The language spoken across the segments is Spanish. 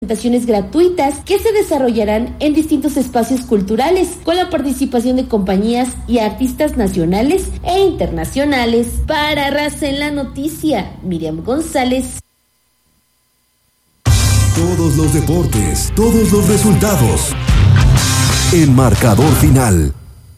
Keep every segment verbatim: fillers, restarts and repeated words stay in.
presentaciones gratuitas que se desarrollarán en distintos espacios culturales con la participación de compañías y artistas nacionales e internacionales. Para Raza en la Noticia, Miriam González. Todos los deportes, todos los resultados. El marcador final.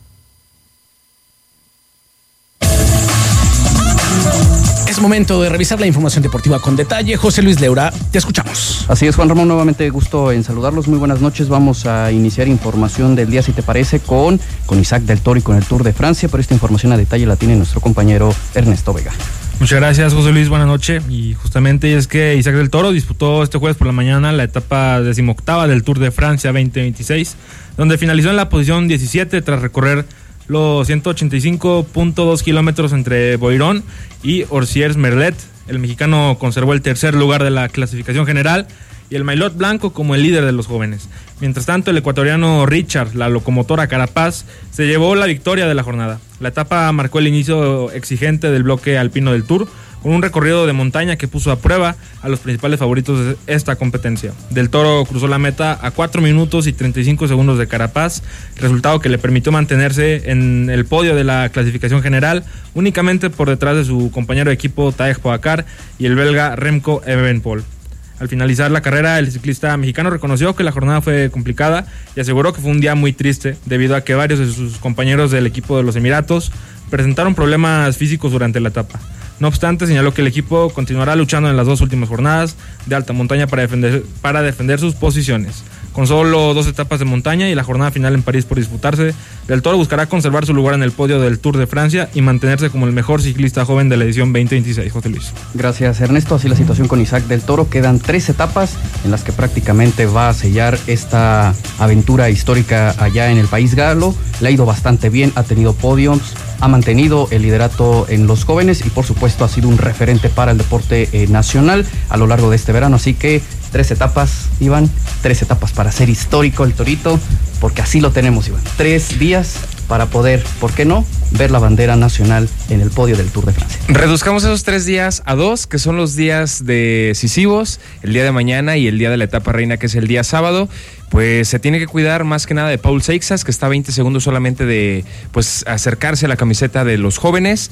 Es momento de revisar la información deportiva con detalle. José Luis Leura, te escuchamos. Así es, Juan Ramón, nuevamente gusto en saludarlos. Muy buenas noches. Vamos a iniciar información del día, si te parece, con, con Isaac del Toro y con el Tour de Francia, pero esta información a detalle la tiene nuestro compañero Ernesto Vega. Muchas gracias, José Luis, buenas noches. Y justamente es que Isaac del Toro disputó este jueves por la mañana la etapa decimoctava del Tour de Francia veinte veintiséis, donde finalizó en la posición diecisiete tras recorrer los ciento ochenta y cinco punto dos kilómetros entre Boirón y Orsières-Merlet. El mexicano conservó el tercer lugar de la clasificación general y el maillot blanco como el líder de los jóvenes. Mientras tanto, el ecuatoriano Richard, la locomotora Carapaz, se llevó la victoria de la jornada. La etapa marcó el inicio exigente del bloque alpino del Tour, con un recorrido de montaña que puso a prueba a los principales favoritos de esta competencia. Del Toro cruzó la meta a cuatro minutos y treinta y cinco segundos de Carapaz, resultado que le permitió mantenerse en el podio de la clasificación general, únicamente por detrás de su compañero de equipo Tadej Pogačar y el belga Remco Evenepoel. Al finalizar la carrera, el ciclista mexicano reconoció que la jornada fue complicada y aseguró que fue un día muy triste debido a que varios de sus compañeros del equipo de los Emiratos presentaron problemas físicos durante la etapa. No obstante, señaló que el equipo continuará luchando en las dos últimas jornadas de alta montaña para defender, para defender sus posiciones. Con solo dos etapas de montaña y la jornada final en París por disputarse, Del Toro buscará conservar su lugar en el podio del Tour de Francia y mantenerse como el mejor ciclista joven de la edición veinte veintiséis. José Luis. Gracias, Ernesto. Así la situación con Isaac Del Toro. Quedan tres etapas en las que prácticamente va a sellar esta aventura histórica allá en el país galo. Le ha ido bastante bien, ha tenido podiums, ha mantenido el liderato en los jóvenes y por supuesto ha sido un referente para el deporte eh, nacional a lo largo de este verano. Así que tres etapas, Iván, tres etapas para ser histórico el Torito, porque así lo tenemos, Iván. Tres días para poder, ¿por qué no?, ver la bandera nacional en el podio del Tour de Francia. Reduzcamos esos tres días a dos, que son los días decisivos, el día de mañana y el día de la etapa reina, que es el día sábado. Pues se tiene que cuidar más que nada de Paul Seixas, que está a veinte segundos solamente de pues acercarse a la camiseta de los jóvenes.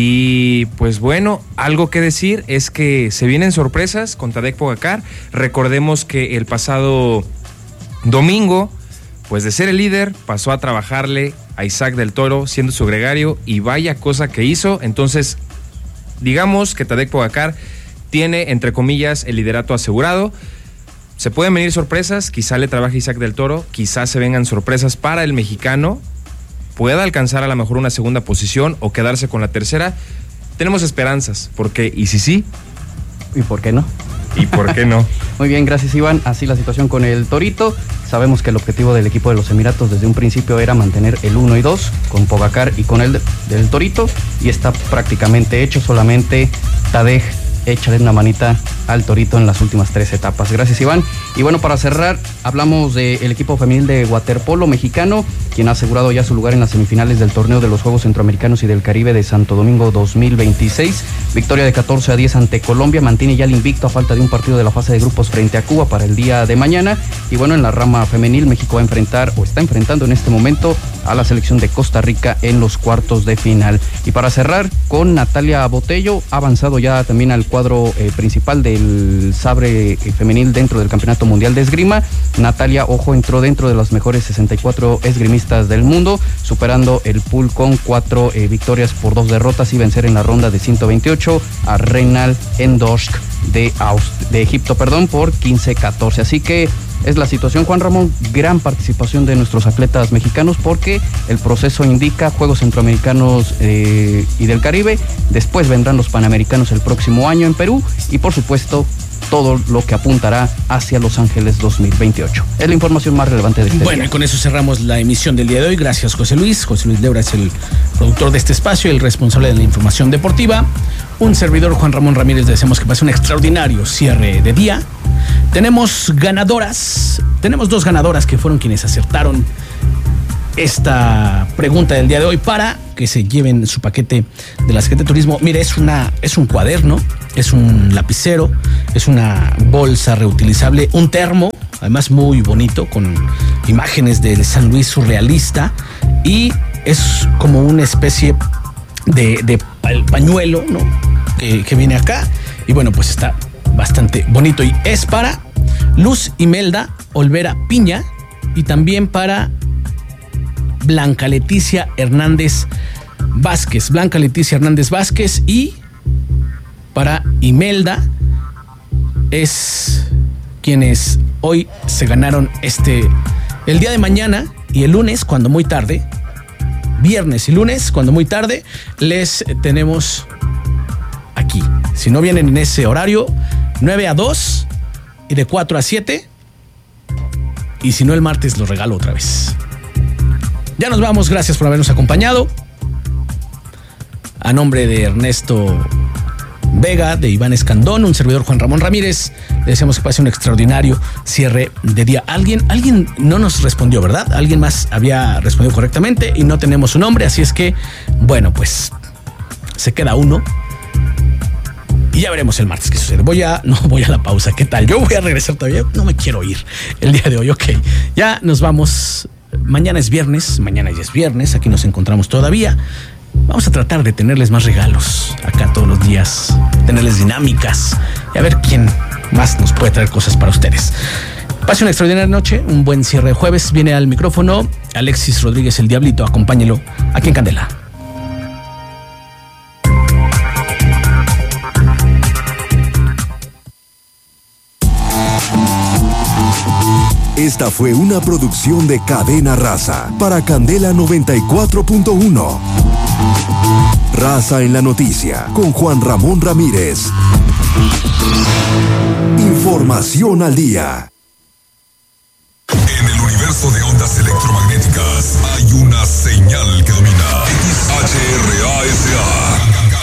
Y pues bueno, algo que decir es que se vienen sorpresas con Tadej Pogačar. Recordemos que el pasado domingo, pues de ser el líder, pasó a trabajarle a Isaac Del Toro siendo su gregario, y vaya cosa que hizo. Entonces, digamos que Tadej Pogačar tiene, entre comillas, el liderato asegurado. Se pueden venir sorpresas, quizá le trabaje Isaac Del Toro, quizá se vengan sorpresas para el mexicano, pueda alcanzar a lo mejor una segunda posición o quedarse con la tercera. Tenemos esperanzas, porque ¿y si sí? ¿Y por qué no? ¿Y por qué no? Muy bien, gracias, Iván. Así la situación con el Torito. Sabemos que el objetivo del equipo de los Emiratos desde un principio era mantener el uno y dos con Pogačar y con el del Torito, y está prácticamente hecho. Solamente Tadej, échale una manita al Torito en las últimas tres etapas. Gracias, Iván. Y bueno, para cerrar, hablamos del equipo femenil de waterpolo mexicano, quien ha asegurado ya su lugar en las semifinales del torneo de los Juegos Centroamericanos y del Caribe de Santo Domingo dos mil veintiséis. Victoria de catorce a diez ante Colombia, mantiene ya el invicto a falta de un partido de la fase de grupos frente a Cuba para el día de mañana. Y bueno, en la rama femenil, México va a enfrentar, o está enfrentando en este momento, a la selección de Costa Rica en los cuartos de final. Y para cerrar, con Natalia Botello, ha avanzado ya también al cuadro eh, principal del sabre eh, femenil dentro del Campeonato Mundial de Esgrima. Natalia, ojo, entró dentro de los mejores sesenta y cuatro esgrimistas del mundo, superando el pool con cuatro eh, victorias por dos derrotas y vencer en la ronda de ciento veintiocho a Reynal Endosk de, Aust- de Egipto, perdón, por quince catorce. Así que es la situación, Juan Ramón. Gran participación de nuestros atletas mexicanos, porque el proceso indica Juegos Centroamericanos eh, y del Caribe, después vendrán los Panamericanos el próximo año en Perú y por supuesto todo lo que apuntará hacia Los Ángeles dos mil veintiocho. Es la información más relevante de este Bueno, día. Y con eso cerramos la emisión del día de hoy. Gracias, José Luis. José Luis Leura es el productor de este espacio, el responsable de la información deportiva. Un servidor, Juan Ramón Ramírez, deseamos que pase un extraordinario cierre de día. Tenemos ganadoras, tenemos dos ganadoras que fueron quienes acertaron esta pregunta del día de hoy para que se lleven su paquete de la Secretaría de Turismo. Mire, es una, es un cuaderno, es un lapicero, es una bolsa reutilizable, un termo, además muy bonito, con imágenes del San Luis surrealista, y es como una especie de, de pañuelo, ¿no? Que, que viene acá, y bueno, pues está bastante bonito, y es para Luz Imelda Olvera Piña y también para Blanca Leticia Hernández Vázquez, Blanca Leticia Hernández Vázquez, y para Imelda es quienes hoy se ganaron este, el día de mañana y el lunes, cuando muy tarde, viernes y lunes, cuando muy tarde, les tenemos aquí. Si no vienen en ese horario, nueve a dos y de cuatro a siete, y si no el martes los regalo otra vez. Ya nos vamos, gracias por habernos acompañado. A nombre de Ernesto Vega, de Iván Escandón, un servidor Juan Ramón Ramírez, le deseamos que pase un extraordinario cierre de día. Alguien, alguien no nos respondió, ¿verdad? Alguien más había respondido correctamente y no tenemos su nombre, así es que, bueno, pues se queda uno. Y ya veremos el martes qué sucede. Voy a, no voy a la pausa, ¿qué tal? Yo voy a regresar todavía, no me quiero ir el día de hoy, ok. Ya nos vamos, mañana es viernes, mañana ya es viernes, aquí nos encontramos todavía. Vamos a tratar de tenerles más regalos acá todos los días, tenerles dinámicas y a ver quién más nos puede traer cosas para ustedes. Pase una extraordinaria noche, un buen cierre de jueves. Viene al micrófono Alexis Rodríguez el Diablito, acompáñelo aquí en Candela. Esta fue una producción de Cadena Raza para Candela noventa y cuatro punto uno. Raza en la noticia con Juan Ramón Ramírez. Información al día. En el universo de ondas electromagnéticas